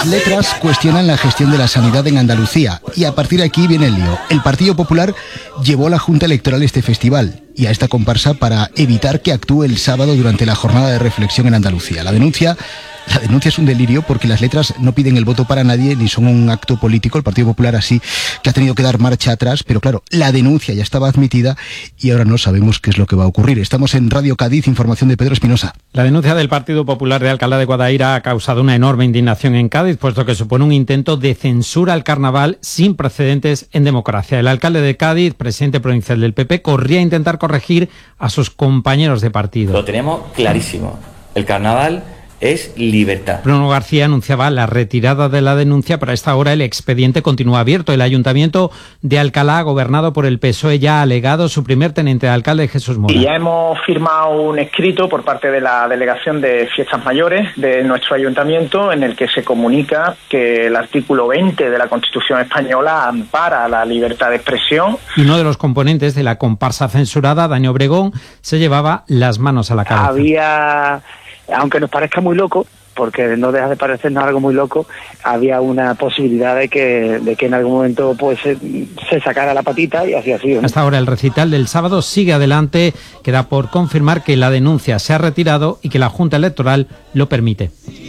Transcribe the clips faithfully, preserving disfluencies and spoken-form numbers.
Las letras cuestionan la gestión de la sanidad en Andalucía y a partir de aquí viene el lío. El Partido Popular llevó a la Junta Electoral este festival y a esta comparsa para evitar que actúe el sábado durante la jornada de reflexión en Andalucía. La denuncia... La denuncia es un delirio porque las letras no piden el voto para nadie ni son un acto político. El Partido Popular así que ha tenido que dar marcha atrás, pero claro, la denuncia ya estaba admitida y ahora no sabemos qué es lo que va a ocurrir. Estamos en Radio Cádiz, información de Pedro Espinosa. La denuncia del Partido Popular de Alcalá de Guadaira ha causado una enorme indignación en Cádiz, puesto que supone un intento de censura al carnaval sin precedentes en democracia. El alcalde de Cádiz, presidente provincial del P P, corría a intentar corregir a sus compañeros de partido. Lo tenemos clarísimo. El carnaval es libertad. Bruno García anunciaba la retirada de la denuncia, pero a esta hora el expediente continúa abierto. El Ayuntamiento de Alcalá, gobernado por el P S O E, ya ha alegado su primer teniente de alcalde, Jesús Mora. Y ya hemos firmado un escrito por parte de la Delegación de Fiestas Mayores de nuestro Ayuntamiento en el que se comunica que el artículo veinte de la Constitución española ampara la libertad de expresión. Y uno de los componentes de la comparsa censurada, Dani Obregón, se llevaba las manos a la cabeza. Había... Aunque nos parezca muy loco, porque no deja de parecernos algo muy loco, había una posibilidad de que, de que en algún momento pues se, se sacara la patita y así ha sido, ¿no? Hasta ahora el recital del sábado sigue adelante. Queda por confirmar que la denuncia se ha retirado y que la Junta Electoral lo permite.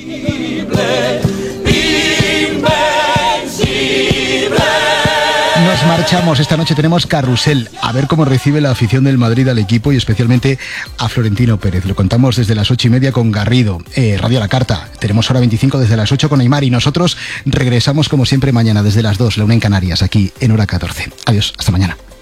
Nos marchamos. Esta noche tenemos carrusel. A ver cómo recibe la afición del Madrid al equipo y especialmente a Florentino Pérez. Lo contamos desde las ocho y media con Garrido. Eh, Radio a la Carta. Tenemos hora veinticinco desde las ocho con Aymar y nosotros regresamos como siempre mañana desde las dos, la una en Canarias, aquí en hora catorce. Adiós, hasta mañana.